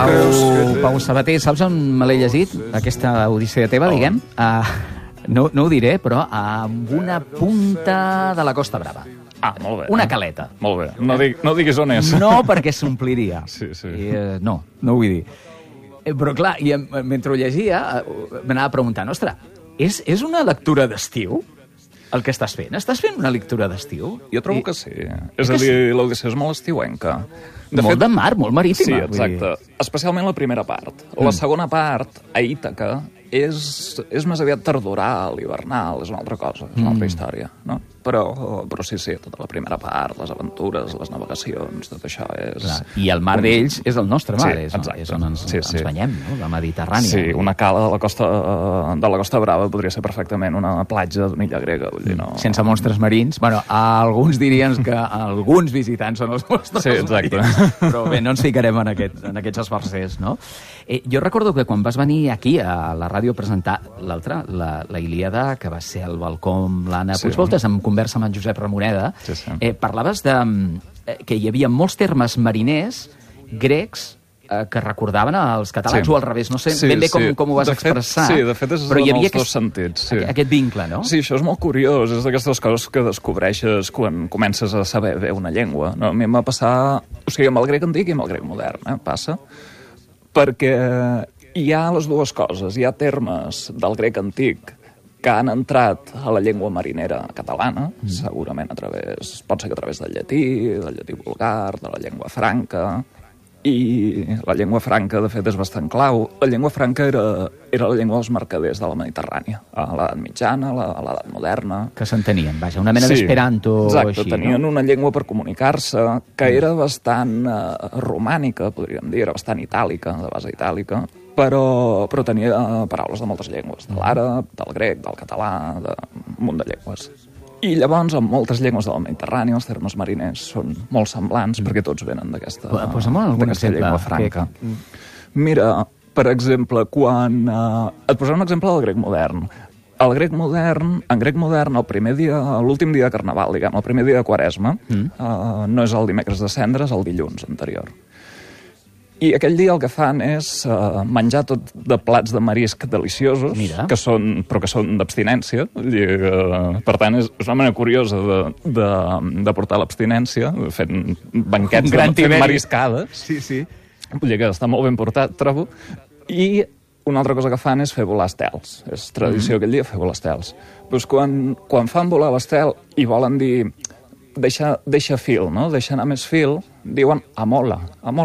Pau Sabater, saps on me l'he llegit? Aquesta odissea teva, diguem? No ho diré, però amb una punta de la Costa Brava. Molt bé. Una caleta. Molt bé. No diguis on és. No, perquè s'ompliria. Sí. No ho vull dir. Però clar, mentre ho llegia, m'anava preguntant, ostres, és una lectura d'estiu? El que estàs fent? Estàs fent una lectura d'estiu? Jo trobo que sí. És a dir, l'Odissea és molt estiuenca. Molt de mar, molt marítima. Sí, exacte. Especialment la primera part. La segona part, a Ítaca, és més aviat tardoral, hivernal, és una altra cosa, és una altra història, no? Però sí, tota la primera part, les aventures, les navegacions, tot això és... Clar. I el mar d'ells és el nostre mar, és on ens banyem, no? La Mediterrània. Sí, una cala de la Costa Brava podria ser perfectament una platja d'una illa grega, vull dir, no... Sense monstres marins. Bueno, alguns dirien que alguns visitants són els monstres marins. Però bé, no ens ficarem en aquests esforçers, no? Jo recordo que quan vas venir aquí a la ràdio a presentar l'altra, la Ilíada, que va ser al balcó amb l'Anna Puigvoltes, en conversa amb en Josep Ramoneda, parlaves que hi havia molts termes mariners grecs que recordaven als catalans, o al revés, no sé ben bé com ho vas expressar. Sí, de fet és en els dos sentits. Aquest vincle, no? Sí, això és molt curiós, és d'aquestes coses que descobreixes quan comences a saber bé una llengua. A mi em va passar, o sigui, amb el grec antic i amb el grec modern, passa, perquè hi ha les dues coses. Hi ha termes del grec antic que han entrat a la llengua marinera catalana, segurament pot ser que a través del llatí vulgar, de la llengua franca, i la llengua franca, de fet, és bastant clau. La llengua franca era la llengua dels mercaders de la Mediterrània, a l'edat mitjana, a l'edat moderna. Que s'entenien, vaja, una mena d'esperanto. Exacte, tenien una llengua per comunicar-se que era bastant romànica, podríem dir, era bastant itàlica, de base itàlica, però tenia paraules de moltes llengües, de l'àrab, del grec, del català, d'un munt de llengües. I llavors, en moltes llengües del Mediterrani, els termes mariners són molt semblants, perquè tots venen d'aquesta llengua franca. Mira, per exemple, et posaré un exemple del grec modern. En grec modern, l'últim dia de Carnaval, diguem, el primer dia de Quaresma, no és el dimecres de Cendres, el dilluns anterior. I aquell dia el que fan és menjar tot de plats de marisc deliciosos, que són d'abstinència. Per tant, és una manera curiosa de portar l'abstinència, fent banquets, fent mariscades. Sí. Vull dir que està molt ben portat, trobo. I una altra cosa que fan és fer volar estels. És tradició aquell dia fer volar estels. Doncs quan fan volar l'estel i volen dir deixa fil, no? Deixa anar més fil, diuen amola.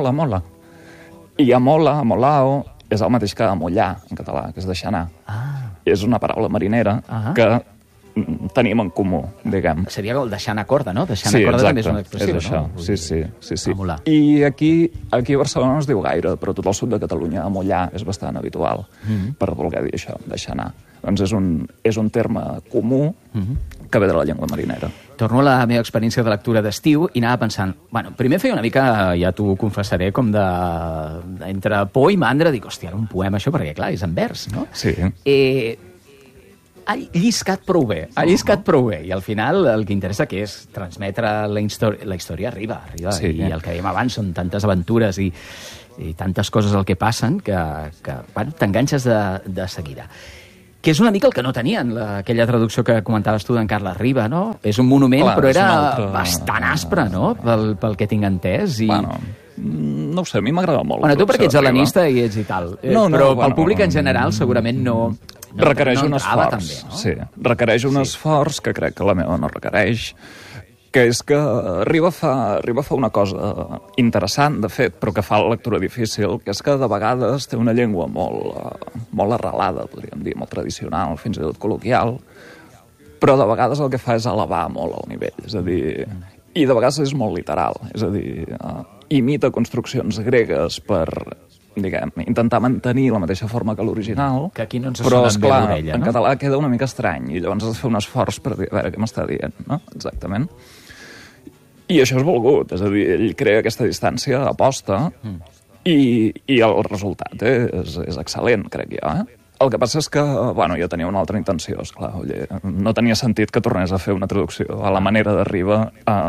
I amolao, és el mateix que amollar, en català, que és deixar anar. És una paraula marinera que tenim en comú, diguem. Seria el deixar anar corda, no? Deixar anar corda també és una expressió, és això. No? Sí. Amolar. I aquí a Barcelona no es diu gaire, però tot el sud de Catalunya amollar és bastant habitual per voler dir això, deixar anar. Doncs és un terme comú que ve de la llengua marinera. Torno a la meva experiència de lectura d'estiu i anava pensant, primer feia una mica, ja t'ho confessaré, com entre por i mandra, dic, hòstia, un poema això, perquè clar, és en vers, no? Sí. Ha lliscat prou bé, i al final el que interessa que és transmetre la història arriba, sí. I el que dèiem abans són tantes aventures i tantes coses el que passen que t'enganxes de seguida. Que és una mica el que no tenien, aquella traducció que comentaves tu d'en Carles Riba, no? És un monument, però era bastant aspre, no?, pel que tinc entès. No ho sé, a mi m'agrada molt. Tu perquè ets helenista i ets i tal, però pel públic en general segurament no requereix un esforç, també, no? Sí, requereix un esforç que crec que la meva no requereix, que és que Riba fa una cosa interessant, de fet, però que fa la lectura difícil, que és que de vegades té una llengua molt arrelada, podríem dir, molt tradicional, fins i tot col·loquial, però de vegades el que fa és elevar molt el nivell, és a dir, i de vegades és molt literal, és a dir, imita construccions gregues per, diguem, intentar mantenir la mateixa forma que l'original, que aquí no ens però, esclar, l'orella, en català queda una mica estrany, i llavors has de fer un esforç per dir, a veure què m'està dient, no? Exactament. I això és volgut, és a dir, ell crea aquesta distància aposta i el resultat és excel·lent, crec jo. El que passa és que, bueno, jo tenia una altra intenció, esclar, no tenia sentit que tornés a fer una traducció a la manera d'Arriba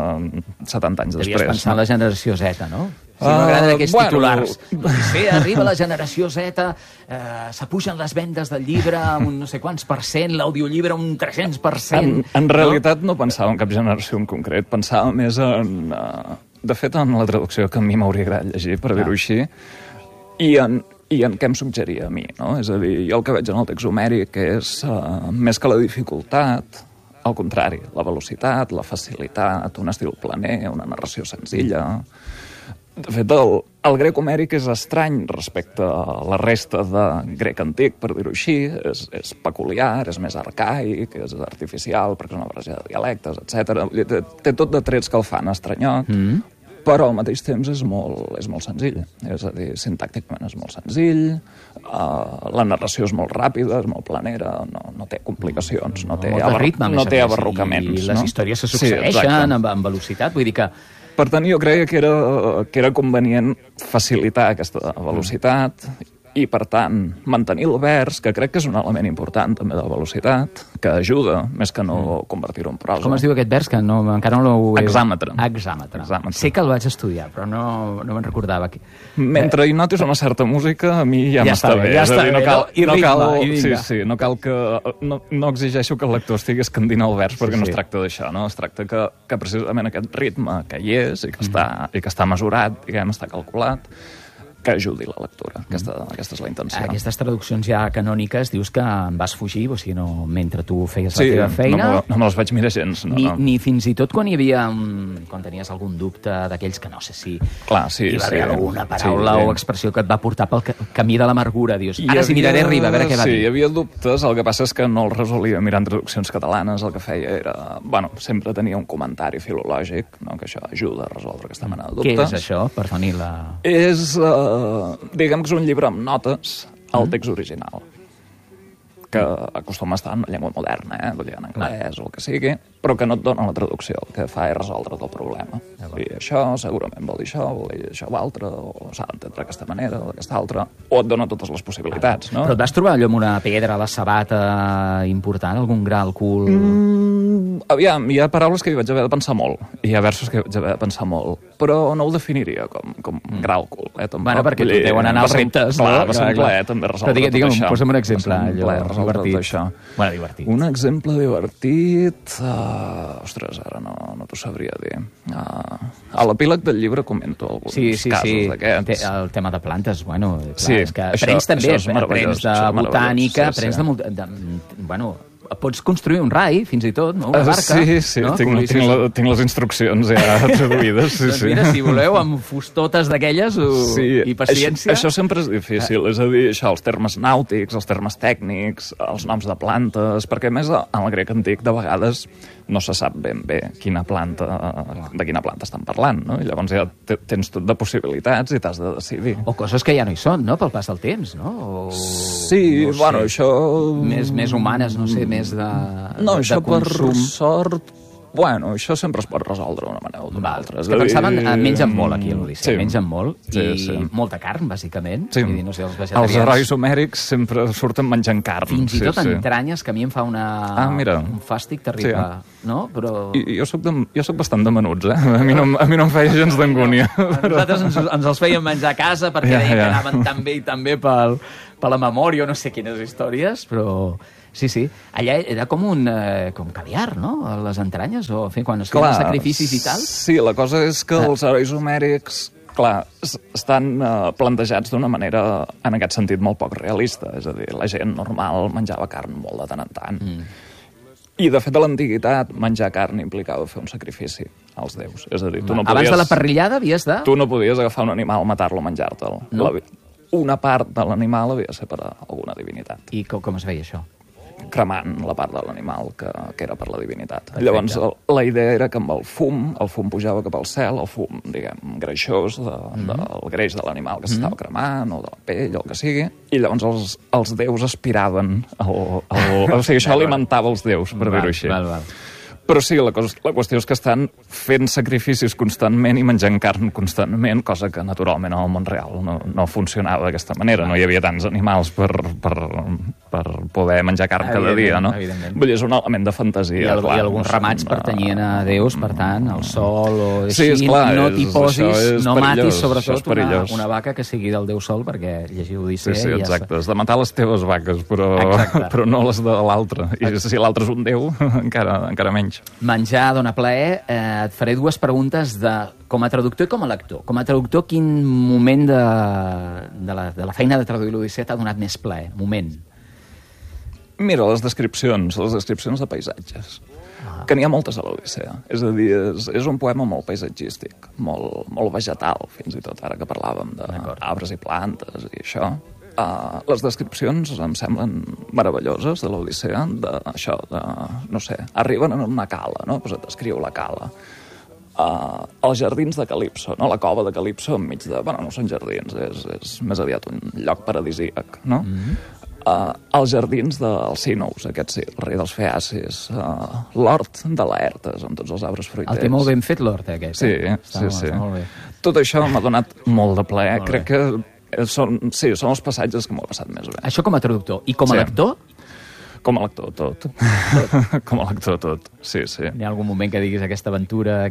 70 anys després. Devies pensar en la generació Z, no? Sí, m'agraden aquests titulars. Sí, arriba la generació Z, s'apugen les vendes del llibre un no sé quants %, l'audiollibre un 300%. En realitat no pensava en cap generació en concret, pensava més en... De fet, en la traducció que a mi m'hauria agradat llegir, per dir-ho així, i en què em suggeria a mi, no? És a dir, jo el que veig en el text homèric és més que la dificultat, al contrari, la velocitat, la facilitat, un estil planer, una narració senzilla. De fet, el grec homèric és estrany respecte a la resta de grec antic, per dir-ho així. És peculiar, és més arcaic, és artificial, perquè és una barreja de dialectes, etc. Té tot de trets que el fan estranyot, però al mateix temps és molt senzill. És a dir, sintàcticament és molt senzill, la narració és molt ràpida, és molt planera, no té complicacions, no té abarrocaments. I les històries se succeeixen amb velocitat, vull dir que... Per tant, jo creia que era convenient facilitar aquesta velocitat i, per tant, mantenir el vers, que crec que és un element important també de la velocitat, que ajuda, més que no convertir-ho en prosa. Com es diu aquest vers? Que encara no l'ho... Hexàmetre. Sé que el vaig estudiar, però no me'n recordava. Mentre hi notis una certa música, a mi ja m'està bé. Ja està bé, no cal que... No exigeixo que el lector estigui escandint el vers, perquè no es tracta d'això, no? Es tracta que precisament aquest ritme que hi és i que està mesurat, diguem, està calculat, que ajudi la lectura. Aquesta és la intenció. Aquestes traduccions ja canòniques dius que en vas fugir, o sigui, no, mentre tu feies la teva feina... No me les vaig mirar gens. Ni fins i tot quan hi havia... Quan tenies algun dubte d'aquells que no sé si... Clar, sí. Hi va haver alguna paraula o expressió que et va portar pel camí de l'amargura. Dius, ara sí miraré Riba, a veure què va dir. Sí, hi havia dubtes. El que passa és que no el resolia mirant traduccions catalanes. El que feia era... Bueno, sempre tenia un comentari filològic, no? Que això ajuda a resoldre aquesta mena de dubtes. Què és això? Perdoni la... És... diguem que és un llibre amb notes al text original, que acostuma a estar en llengua moderna, en anglès o el que sigui, però que no et dona la traducció, el que fa és resoldre el problema. I això segurament vol dir això o altre, o s'ha d'entendre d'aquesta manera o d'aquesta altra, o et dona totes les possibilitats, no? Però et vas trobar allò amb una pedra a la sabata important, algun gra al cul? Aviam, hi ha paraules que hi vaig haver de pensar molt, i hi ha versos que hi vaig haver de pensar molt, però no ho definiria com gra al cul. Bueno, perquè deuen anar els reptes. Clar, va ser un plaer també resoldre tot això. Posa'm un exemple. Divertit. Un exemple divertit... Ostres, ara no t'ho sabria dir. A l'epíleg del llibre comento alguns casos d'aquests. El tema de plantes, bueno, clar, és que aprens també, aprens de botànica, aprens de... Bueno, pots construir un rai, fins i tot, no? Una barca. Sí, no? tinc les instruccions ja traduïdes. Doncs mira, si voleu, amb fustotes d'aquelles i paciència... Això sempre és difícil, és a dir, els termes nàutics, els termes tècnics, els noms de plantes, perquè a més en el grec antic de vegades no se sap ben bé de quina planta estan parlant, no? I llavors ja tens tot de possibilitats i t'has de decidir. O coses que ja no hi són, no?, pel pas del temps, no? Sí, bueno, això... Més humanes, no sé, més de No, això per consum. sort... Bueno, això sempre es pot resoldre d'una manera o d'una altra. Que pensaven, mengen molt aquí a l'Odissea, mengen molt, i molta carn, bàsicament. Sí. Vull dir, no sé, els vegetarians... Els herois homèrics sempre surten menjant carn. Fins i tot entranyes, que a mi em fa un fàstic terrible, no? Però... Jo soc bastant de menuts, A mi no em feia gens d'angúnia. Nosaltres ens els fèiem menjar a casa perquè deien que anaven tan bé i tan bé per la memòria o no sé quines històries, però... Sí, allà era com caviar, no?, les entranyes, o quan es feien sacrificis i tal. Sí, la cosa és que els herois homèrics, clar, estan plantejats d'una manera, en aquest sentit, molt poc realista. És a dir, la gent normal menjava carn molt de tant en tant. I, de fet, a l'antiguitat, menjar carn implicava fer un sacrifici als déus. És a dir, tu no podies... Abans de la parrillada havies de... Tu no podies agafar un animal, matar-lo, menjar-te'l. No. Una part de l'animal havia de ser per a alguna divinitat. I com es feia això? Cremant la part de l'animal que era per la divinitat. Perfecte. Llavors, la idea era que amb el fum pujava cap al cel, el fum, diguem, greixós del greix de l'animal que s'estava cremant, o de la pell, o el que sigui, i llavors els déus aspiraven, o sigui, això alimentava els déus, per dir-ho així. Però sí, la qüestió és que estan fent sacrificis constantment i menjant carn constantment, cosa que naturalment en el món real no funcionava d'aquesta manera. No hi havia tants animals per poder menjar carn cada dia, no? Evidentment. Vull dir, és un element de fantasia. I alguns ramats pertanyien a déus, per tant, el sol o així, Sí, esclar, no t'hi posis, no matis això és sobretot perillós. una vaca que sigui del déu sol, perquè llegiu Odissea Sí, i ja exacte. Has de matar les teves vaques, Exacte. però no les de l'altre. I si l'altre és un déu, encara menys. Menjar dona plaer. Et faré dues preguntes com a traductor i com a lector. Com a traductor, quin moment de la feina de traduir l'Odissea t'ha donat més plaer? Moment. Mira, les descripcions de paisatges. Que n'hi ha moltes a l'Odissea. És a dir, és un poema molt paisatgístic, molt vegetal, fins i tot ara que parlàvem d'arbres i plantes i això. Les descripcions em semblen meravelloses de l'Odissea, no sé, arriben en una cala, no? Pues et descriu la cala. Els jardins de Calipso, no? La cova de Calipso enmig de... Bueno, no són jardins, és més aviat un lloc paradisíac, no? Els jardins d'Alcínous, aquest sí, el rei dels feacis, l'hort de Laertes, amb tots els arbres fruiters. El té molt ben fet, l'hort, aquest. Sí. Tot això m'ha donat molt de plaer. Crec que són els passatges que m'ho ha passat més bé. Això com a traductor. I com a lector? Com a lector, tot. Com a lector, tot. Sí. N'hi ha algun moment que diguis aquesta aventura,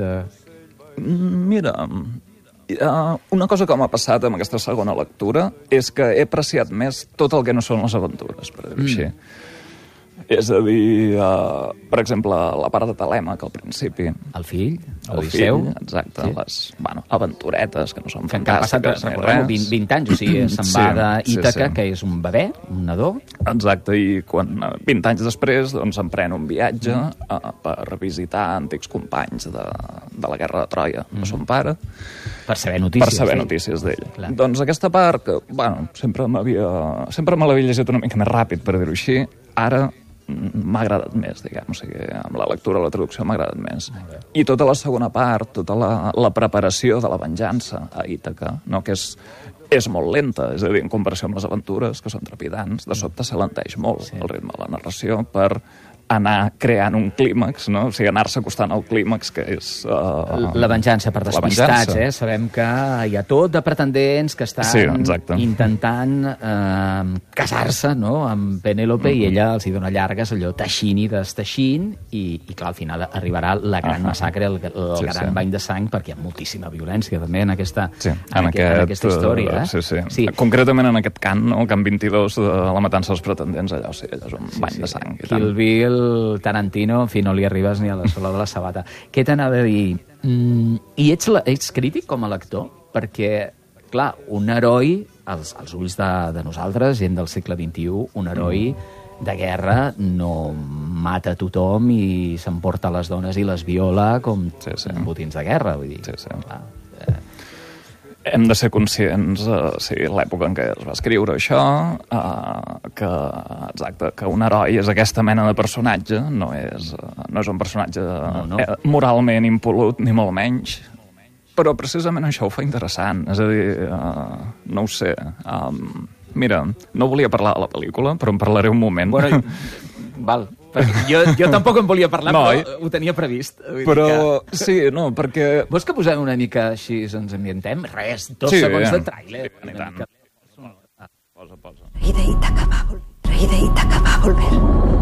Mira, una cosa que m'ha passat amb aquesta segona lectura és que he apreciat més tot el que no són les aventures, per dir-ho així. És a dir, per exemple, la part de Telèmac, al principi. El fill, l'Odisseu. Exacte, les aventuretes, que no són que encara fantàstiques. Passat, recordem, 20 anys, o sigui, se'n va d'Ítaca, que és un bebè, un nadó. Exacte, i 20 anys després doncs, emprèn un viatge per visitar antics companys de la guerra de Troia, a son pare. Per saber notícies. Per saber notícies d'ell. Doncs aquesta part, que, sempre me l'havia llegit una mica més ràpid, per dir-ho així, ara m'ha agradat més, diguem, o sigui, amb la lectura, la traducció m'ha agradat més. I tota la segona part, tota la preparació de la venjança a Ítaca, no? Que és molt lenta, és a dir, en comparació amb les aventures, que són trepidants, de sobte s'alenteix molt el ritme de la narració per anar creant un clímax, no? O sigui, anar-se acostant al clímax, que és... La venjança per despistats, Sabem que hi ha tot de pretendents que estan intentant casar-se, no?, amb Penélope, i ella els hi dona llargues, allò teixint i desteixint, i clar, al final arribarà la gran massacre, el gran bany de sang, perquè hi ha moltíssima violència, també, en aquesta història. Sí. Concretament en aquest cant, no?, el cant 22 de la matança dels pretendents, allò és un bany de sang. Kill Bill, Tarantino, en fi, no li arribes ni a la sola de la sabata. Què t'anava a dir? I ets crític com a lector? Perquè, clar, un heroi, als ulls de nosaltres, gent del segle XXI, un heroi de guerra no mata tothom i s'emporta les dones i les viola com botins de guerra, vull dir. Hem de ser conscients, l'època en què es va escriure això, que un heroi és aquesta mena de personatge, no és un personatge moralment impolut, ni molt menys, però precisament això ho fa interessant. És a dir, no ho sé, mira, no volia parlar de la pel·lícula, però en parlaré un moment. Bueno, val. Jo tampoc en volia parlar, però ho tenia previst. Però, sí, no, perquè... Vols que posem una mica així, ens ambientem? Res, 2 segons de tràiler. Posa. Rey de Ítaca va a volver.